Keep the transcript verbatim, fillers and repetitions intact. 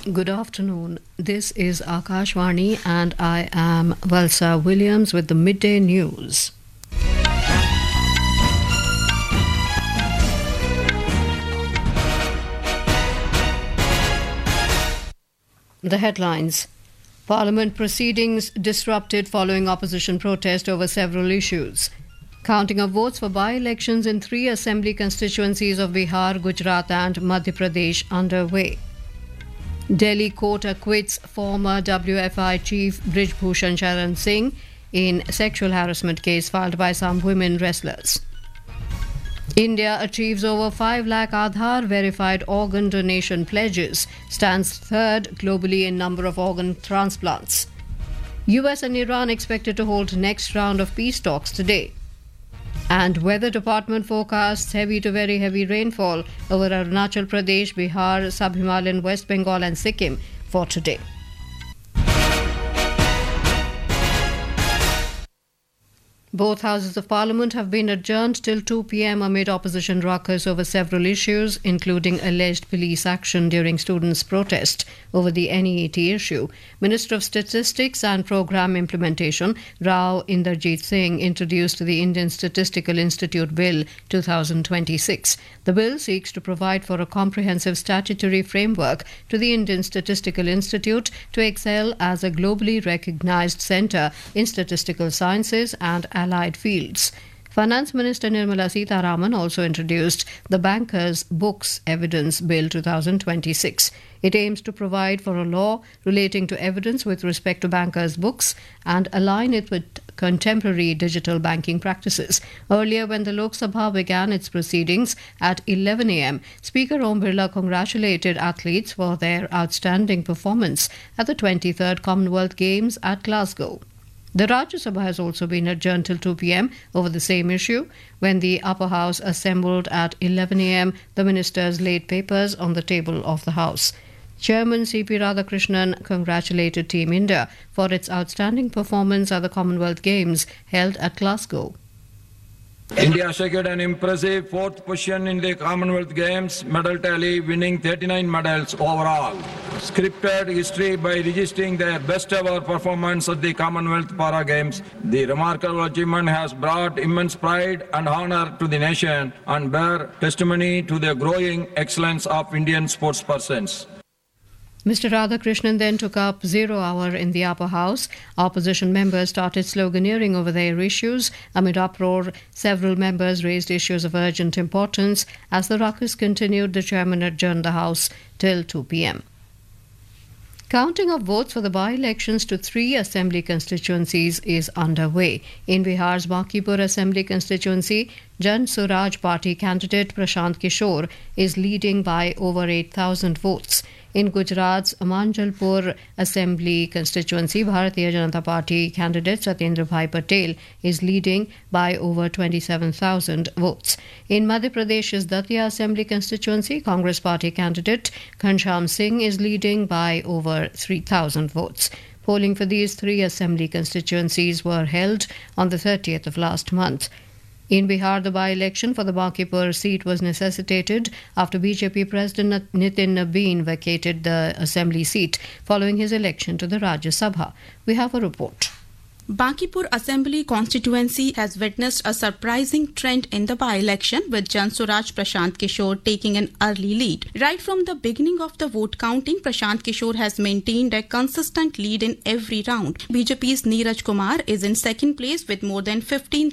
Good afternoon. This is Akashvani and I am Valsa Williams with the midday news. The headlines. Parliament proceedings disrupted following opposition protest over several issues. Counting of votes for by-elections in three assembly constituencies of Bihar, Gujarat and Madhya Pradesh underway. Delhi court acquits former W F I chief Brij Bhushan Sharan Singh in sexual harassment case filed by some women wrestlers. India achieves over five lakh Aadhaar verified organ donation pledges, stands third globally in number of organ transplants. U S and Iran expected to hold next round of peace talks today. And Weather Department forecasts heavy to very heavy rainfall over Arunachal Pradesh, Bihar, Sub-Himalayan, West Bengal and Sikkim for today. Both houses of parliament have been adjourned till two p.m. amid opposition ruckus over several issues, including alleged police action during students' protest over the N E E T issue. Minister of Statistics and Programme Implementation, Rao Inderjeet Singh, introduced the Indian Statistical Institute Bill twenty twenty-six. The bill seeks to provide for a comprehensive statutory framework to the Indian Statistical Institute to excel as a globally recognised centre in statistical sciences and allied fields. Finance Minister Nirmala Sitharaman also introduced the Bankers' Books Evidence Bill twenty twenty-six. It aims to provide for a law relating to evidence with respect to bankers' books and align it with contemporary digital banking practices. Earlier, when the Lok Sabha began its proceedings at eleven a.m., Speaker Om Birla congratulated athletes for their outstanding performance at the twenty-third Commonwealth Games at Glasgow. The Rajya Sabha has also been adjourned till two p.m. over the same issue. When the upper house assembled at eleven a.m., the ministers laid papers on the table of the house. Chairman C P Radhakrishnan congratulated Team India for its outstanding performance at the Commonwealth Games held at Glasgow. India secured an impressive fourth position in the Commonwealth Games medal tally, winning thirty-nine medals overall. Scripted history by registering their best ever performance at the Commonwealth Para Games. The remarkable achievement has brought immense pride and honor to the nation and bear testimony to the growing excellence of Indian sportspersons. Mister Radhakrishnan then took up zero hour in the upper house. Opposition members started sloganeering over their issues. Amid uproar, several members raised issues of urgent importance. As the ruckus continued, the chairman adjourned the house till two p.m. Counting of votes for the by-elections to three assembly constituencies is underway. In Bihar's Bankipur Assembly constituency, Jan Suraj Party candidate Prashant Kishore is leading by over eight thousand votes. In Gujarat's Manjalpur Assembly constituency, Bharatiya Janata Party candidate Satyendra Bhai Patel is leading by over twenty-seven thousand votes. In Madhya Pradesh's Datia Assembly constituency, Congress Party candidate Ghanshyam Singh is leading by over three thousand votes. Polling for these three assembly constituencies were held on the thirtieth of last month. In Bihar, the by-election for the Bankipur seat was necessitated after B J P President Nitin Nabin vacated the assembly seat following his election to the Rajya Sabha. We have a report. Bankipur Assembly constituency has witnessed a surprising trend in the by-election, with Jan Suraj Prashant Kishore taking an early lead. Right from the beginning of the vote counting, Prashant Kishore has maintained a consistent lead in every round. B J P's Neeraj Kumar is in second place with more than fifteen